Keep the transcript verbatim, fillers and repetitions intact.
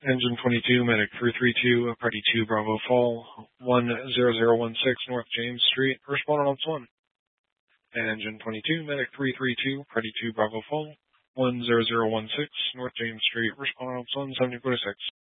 Engine twenty-two, Medic three three two, Party two, Bravo Fall, one zero zero one six North James Street, respond on one. Engine twenty-two, Medic three three two, Party two, Bravo Fall, one zero zero one six North James Street, respond on one, seventy forty-six.